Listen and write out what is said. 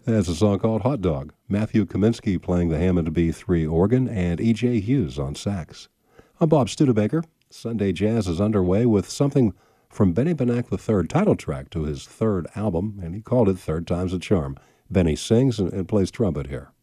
That's a song called Hot Dog. Matthew Kaminsky playing the Hammond B3 organ and E.J. Hughes on sax. I'm Bob Studebaker. Sunday Jazz is underway with something from Benny Benack III, title track to his third album, and he called it Third Time's a Charm. Benny sings and plays trumpet here.